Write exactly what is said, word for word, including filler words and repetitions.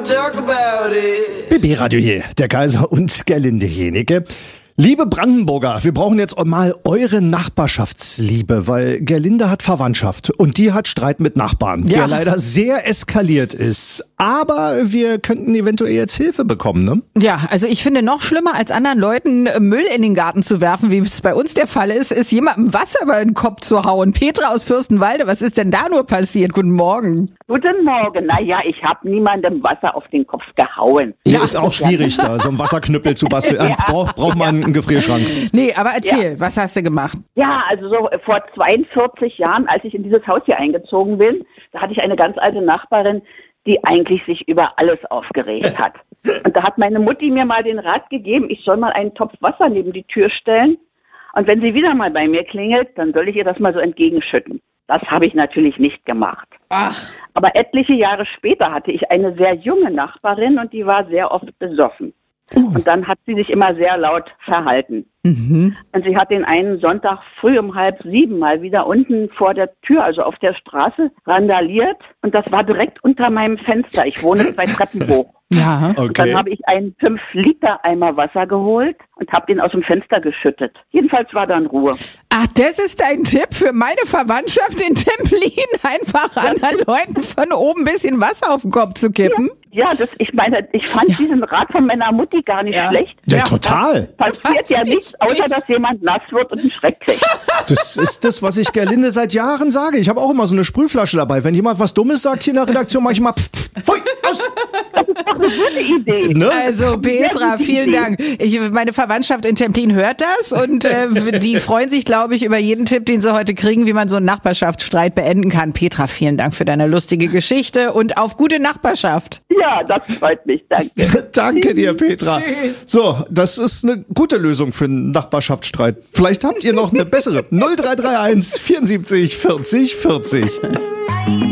talk about it. B B-Radio hier, der Kaiser und Gerlinde Jenecke. Liebe Brandenburger, wir brauchen jetzt mal eure Nachbarschaftsliebe, weil Gerlinde hat Verwandtschaft und die hat Streit mit Nachbarn, Ja. der leider sehr eskaliert ist. Aber wir könnten eventuell jetzt Hilfe bekommen, ne? Ja, also ich finde, noch schlimmer als anderen Leuten äh, Müll in den Garten zu werfen, wie es bei uns der Fall ist, ist jemandem Wasser über den Kopf zu hauen. Petra aus Fürstenwalde, was ist denn da nur passiert? Guten Morgen. Guten Morgen. Naja, ich habe niemandem Wasser auf den Kopf gehauen. Ja, ist auch schwierig, da so einen Wasserknüppel zu basteln. Ja. Braucht braucht man einen Gefrierschrank. Nee, aber erzähl, was hast du gemacht? Ja, also so vor zweiundvierzig Jahren, als ich in dieses Haus hier eingezogen bin, da hatte ich eine ganz alte Nachbarin, die eigentlich sich über alles aufgeregt hat. Und da hat meine Mutti mir mal den Rat gegeben, ich soll mal einen Topf Wasser neben die Tür stellen. Und wenn sie wieder mal bei mir klingelt, dann soll ich ihr das mal so entgegenschütten. Das habe ich natürlich nicht gemacht. Ach. Aber etliche Jahre später hatte ich eine sehr junge Nachbarin und die war sehr oft besoffen. Und dann hat sie sich immer sehr laut verhalten. Mhm. Und sie hat den einen Sonntag früh um halb sieben mal wieder unten vor der Tür, also auf der Straße, randaliert. Und das war direkt unter meinem Fenster. Ich wohne zwei Treppen hoch. Ja. Und Okay. dann habe ich einen fünf Liter Eimer Wasser geholt und habe den aus dem Fenster geschüttet. Jedenfalls war dann Ruhe. Ach, das ist dein Tipp für meine Verwandtschaft in Templin, einfach anderen Leuten von oben ein bisschen Wasser auf den Kopf zu kippen? Ja, das, ich meine, ich fand diesen Rat von meiner Mutti gar nicht Ja. schlecht. Ja, Ja. total. Passiert ja Weiß nichts, ich außer nicht. dass jemand nass wird und einen Schreck kriegt. Das ist das, was ich Gerlinde seit Jahren sage. Ich habe auch immer so eine Sprühflasche dabei. Wenn jemand was Dummes sagt hier in der Redaktion, mache ich mal pf, pf, pfui, aus. Das ist doch eine gute Idee. Ne? Also Petra, vielen Dank. Ich, meine Verwandtschaft in Templin hört das und äh, die freuen sich, glaube ich, über jeden Tipp, den sie heute kriegen, wie man so einen Nachbarschaftsstreit beenden kann. Petra, vielen Dank für deine lustige Geschichte und auf gute Nachbarschaft. Ja, das freut mich, danke. Danke dir, Petra. Tschüss. So, das ist eine gute Lösung für einen Nachbarschaftsstreit. Vielleicht habt ihr noch eine bessere. null drei drei eins vierundsiebzig vierzig vierzig.